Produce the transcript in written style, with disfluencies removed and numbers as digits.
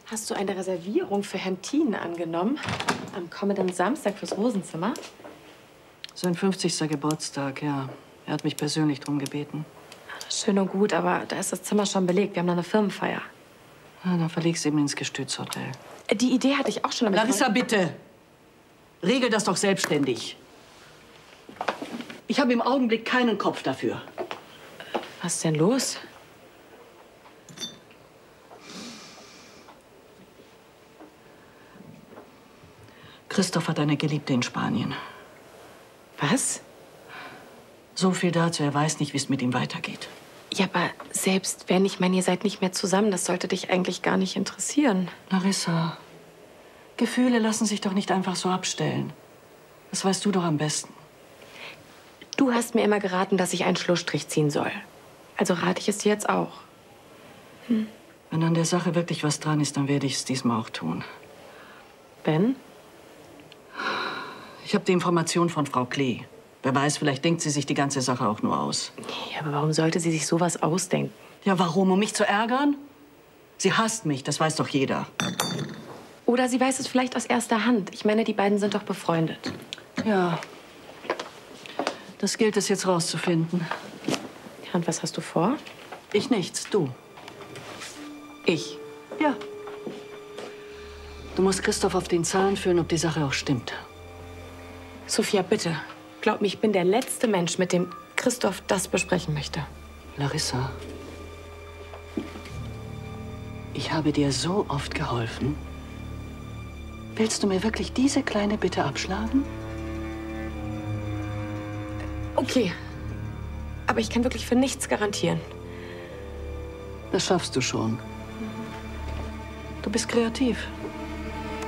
Hast du eine Reservierung für Herrn Thienen angenommen? Am kommenden Samstag fürs Rosenzimmer? Sein 50. Geburtstag, ja. Er hat mich persönlich drum gebeten. Schön und gut, aber da ist das Zimmer schon belegt. Wir haben noch eine Firmenfeier. Ja, dann verleg's eben ins Gestützhotel. Die Idee hatte ich auch schon. Larissa, bitte! Regel das doch selbstständig. Ich habe im Augenblick keinen Kopf dafür. Was ist denn los? Christoph hat eine Geliebte in Spanien. Was? So viel dazu, er weiß nicht, wie es mit ihm weitergeht. Ja, aber selbst wenn, ich meine, ihr seid nicht mehr zusammen, das sollte dich eigentlich gar nicht interessieren. Larissa, Gefühle lassen sich doch nicht einfach so abstellen. Das weißt du doch am besten. Du hast mir immer geraten, dass ich einen Schlussstrich ziehen soll. Also rate ich es dir jetzt auch. Wenn an der Sache wirklich was dran ist, dann werde ich es diesmal auch tun. Ben? Ich habe die Information von Frau Klee. Wer weiß, vielleicht denkt sie sich die ganze Sache auch nur aus. Ja, aber warum sollte sie sich sowas ausdenken? Ja, warum? Um mich zu ärgern? Sie hasst mich, das weiß doch jeder. Oder sie weiß es vielleicht aus erster Hand. Ich meine, die beiden sind doch befreundet. Ja. Das gilt es jetzt rauszufinden. Ja, und was hast du vor? Ich nichts, du. Ich? Ja. Du musst Christoph auf den Zahn fühlen, ob die Sache auch stimmt. Sophia, bitte. Glaub mir, ich bin der letzte Mensch, mit dem Christoph das besprechen möchte. Larissa, ich habe dir so oft geholfen. Willst du mir wirklich diese kleine Bitte abschlagen? Okay. Aber ich kann wirklich für nichts garantieren. Das schaffst du schon. Du bist kreativ.